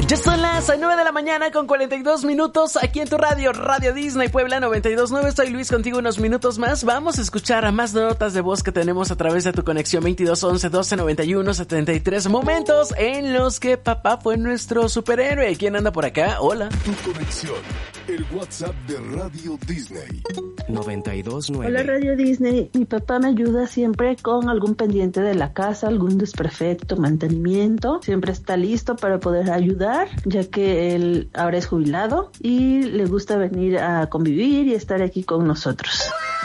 Ya son las 9 de la mañana con 42 minutos aquí en tu radio, Radio Disney Puebla 92.9. Soy Luis, contigo unos minutos más. Vamos a escuchar a más notas de voz que tenemos a través de tu conexión 2211 12 91 73. Momentos en los que papá fue nuestro superhéroe. ¿Quién anda por acá? Hola. Tu conexión, el WhatsApp de Radio Disney 92.9. Hola Radio Disney, mi papá me ayuda siempre con algún pendiente de la casa, algún desperfecto, mantenimiento. Siempre está listo para poder ayudar, ya que él ahora es jubilado y le gusta venir a convivir y estar aquí con nosotros.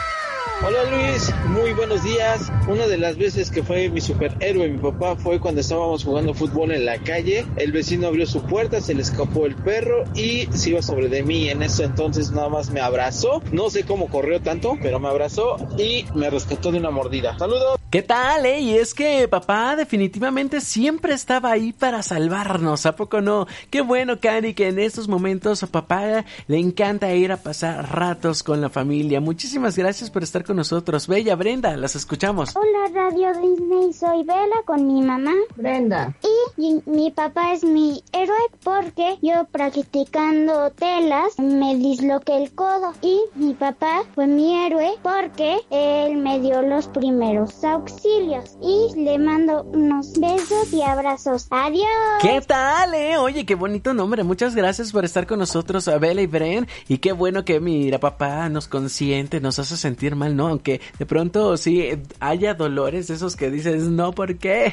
Hola Luis, muy buenos días. Una de las veces que fue mi superhéroe mi papá fue cuando estábamos jugando fútbol en la calle. El vecino abrió su puerta, se le escapó el perro y se iba sobre de mí. En ese entonces nada más me abrazó. No sé cómo corrió tanto, pero me abrazó y me rescató de una mordida. ¡Saludos! ¿Qué tal, Y es que papá definitivamente siempre estaba ahí para salvarnos, ¿a poco no? Qué bueno, Cari, que en estos momentos a papá le encanta ir a pasar ratos con la familia. Muchísimas gracias por estar con nosotros. Bella, Brenda, las escuchamos. Hola Radio Disney, soy Bella con mi mamá Brenda. y mi papá es mi héroe porque yo practicando telas me disloqué el codo y mi papá fue mi héroe porque él me dio los primeros auxilios y le mando unos besos y abrazos. Adiós. ¿Qué tal, Oye, qué bonito nombre. Muchas gracias por estar con nosotros, Bella y Bren. Y qué bueno que mira, papá nos consiente, nos hace sentir mal, ¿no? Aunque de pronto sí haya dolores esos que dices, no, ¿por qué?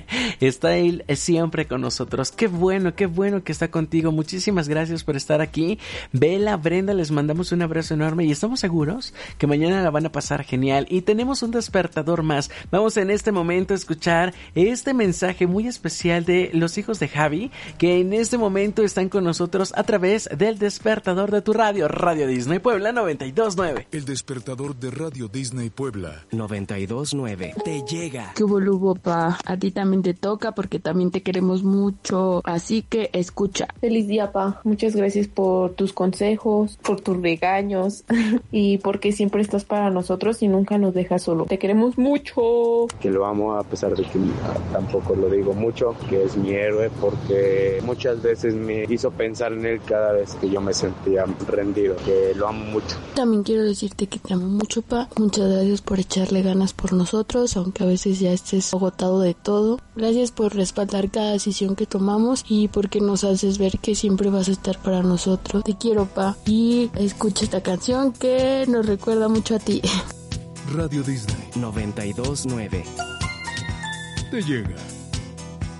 Está él siempre con nosotros. Qué bueno que está contigo. Muchísimas gracias por estar aquí. Bella, Brenda, les mandamos un abrazo enorme y estamos seguros que mañana la van a pasar genial. Y tenemos un despertador más. Vamos en este momento a escuchar este mensaje muy especial de los hijos de Javi, que en este momento están con nosotros a través del despertador de tu radio, Radio Disney Puebla 92.9. El despertador de Radio Disney Puebla 92.9. Te llega. ¿Qué hubo, papá? A ti también te toca porque también te queremos mucho, así que escucha. Feliz día, pa. Muchas gracias por tus consejos, por tus regaños y porque siempre estás para nosotros y nunca nos dejas solo. Te queremos mucho. Que lo amo a pesar de que tampoco lo digo mucho, que es mi héroe porque muchas veces me hizo pensar en él cada vez que yo me sentía rendido, que lo amo mucho. También quiero decirte que te amo mucho, pa. Muchas gracias por echarle ganas por nosotros, aunque a veces ya estés agotado de todo. Gracias por respaldar cada decisión que tomamos y porque nos haces ver que siempre vas a estar para nosotros. Te quiero, pa. Y escucha esta canción que nos recuerda mucho a ti. Radio Disney 92.9. te llega.